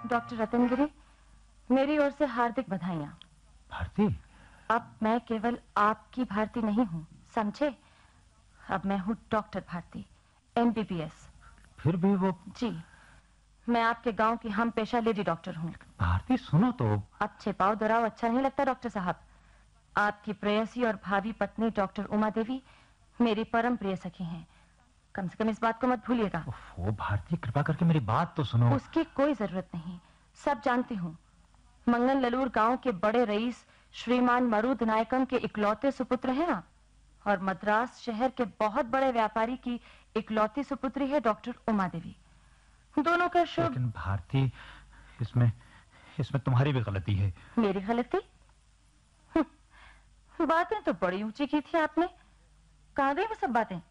Doctor Ratnagiri, मेरी ओर से हार्दिक बधाइयाँ। भारती, अब मैं केवल आपकी भारती नहीं हूँ, समझे? अब मैं हूँ डॉक्टर भारती, MBBS। फिर भी वो... जी, मैं आपके गांव की हम पेशा लेडी डॉक्टर हूँ। भारती सुनो तो। अच्छे पाव दोराव अच्छा नहीं लगता डॉक्टर साहब। आपकी प्रेयसी और भावी पत्नी डॉक्टर उमा देवी मेरी परम प्रिय सखी हैं। कम से कम इस बात को मत भूलिएगा। वो भारती, कृपा करके मेरी बात तो सुनो। उसकी कोई जरूरत नहीं, सब जानती हूँ। मंगन ललूर गांव के बड़े रईस श्रीमान मरुद नायकम के इकलौते सुपुत्र हैं आप, और मद्रास शहर के बहुत बड़े व्यापारी की इकलौती सुपुत्री है डॉक्टर उमा देवी। दोनों का शुभ... लेकिन भारती, इसमें तुम्हारी भी गलती है। मेरी गलती? बातें तो बड़ी ऊंची की थी आपने, कहाँ गई वो सब बातें?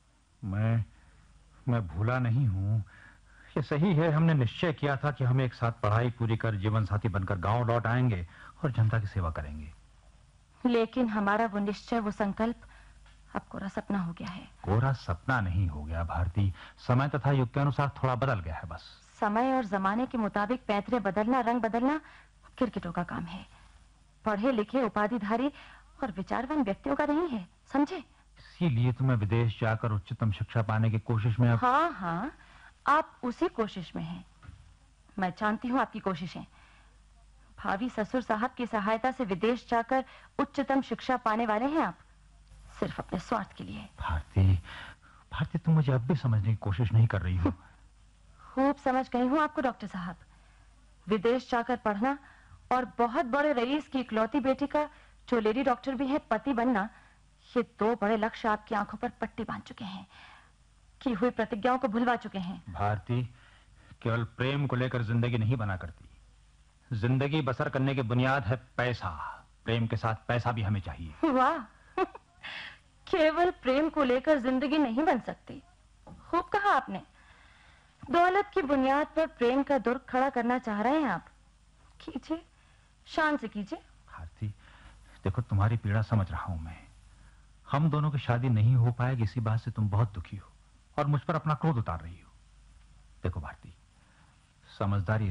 मैं भूला नहीं हूँ। ये सही है, हमने निश्चय किया था कि हम एक साथ पढ़ाई पूरी कर जीवन साथी बनकर गांव लौट आएंगे और जनता की सेवा करेंगे। लेकिन हमारा वो निश्चय, वो संकल्प अब कोरा सपना हो गया है। कोरा सपना नहीं हो गया भारती, समय तथा युग के अनुसार थोड़ा बदल गया है बस। समय और जमाने के मुताबिक पैतरे बदलना, रंग बदलना क्रिकेटों का काम है। पढ़े लिखे उपाधिधारी और विचारवान व्यक्तियों का नहीं है, समझे? इसीलिए तो मैं विदेश जाकर उच्चतम शिक्षा पाने की कोशिश में... हाँ, आप उसी कोशिश में हैं। मैं जानती हूँ आपकी कोशिशें। भावी ससुर साहब की सहायता से विदेश जाकर उच्चतम शिक्षा पाने वाले हैं आप, सिर्फ अपने स्वार्थ के लिए। भारती, तुम मुझे अब भी समझने की कोशिश नहीं कर रही हो। खूब समझ गई हूँ आपको डॉक्टर साहब। विदेश जाकर पढ़ना और बहुत बड़े रईस की इकलौती बेटी का, जो लेडी डॉक्टर भी है, पति बनना, ये दो बड़े लक्ष्य आपकी आंखों पर पट्टी बांध चुके हैं, की हुई प्रतिज्ञाओं को भुलवा चुके हैं। भारती, केवल प्रेम को लेकर जिंदगी नहीं बना करती। जिंदगी बसर करने की बुनियाद है पैसा। प्रेम के साथ पैसा भी हमें चाहिए। वाह, केवल प्रेम को लेकर जिंदगी नहीं बन सकती। खूब कहा आपने। दौलत की बुनियाद पर प्रेम का दुर्ग खड़ा करना चाह रहे हैं आप। कीजिए, शान से कीजिए। भारती, देखो, तुम्हारी पीड़ा समझ रहा हूं मैं। हम दोनों की शादी नहीं हो पाएगी, इसी बात से तुम बहुत दुखी हो और मुझ पर अपना क्रोध उतार रही हो। देखो भारती, समझदारी